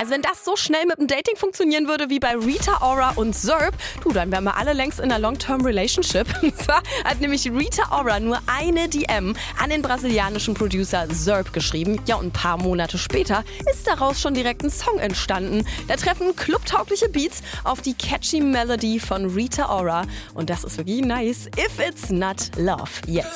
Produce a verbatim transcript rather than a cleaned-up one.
Also wenn das so schnell mit dem Dating funktionieren würde wie bei Rita Ora und Zerb, du, dann wären wir alle längst in einer Long-Term-Relationship. Und zwar hat nämlich Rita Ora nur eine D M an den brasilianischen Producer Zerb geschrieben. Ja, und ein paar Monate später ist daraus schon direkt ein Song entstanden. Da treffen clubtaugliche Beats auf die catchy Melody von Rita Ora. Und das ist wirklich nice. If It's Not Love. Yes.